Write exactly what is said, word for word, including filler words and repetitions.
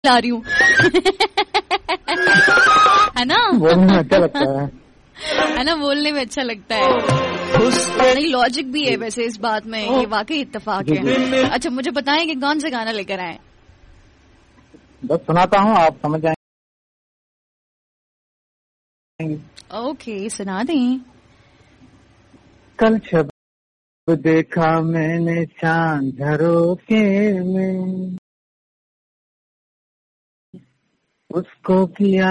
ला रही हूँ। है ना, बोलने में अच्छा लगता है है ना, बोलने में अच्छा लगता है। नहीं, लॉजिक भी है वैसे इस बात में, ये वाकई इत्तेफाक है। अच्छा मुझे बताएं कि कौन सा गाना लेकर आए? बस सुनाता हूँ, आप समझ जाएंगे। ओके सुना दें। कल शब देखा मैंने चांद झरोखे में, उसको किया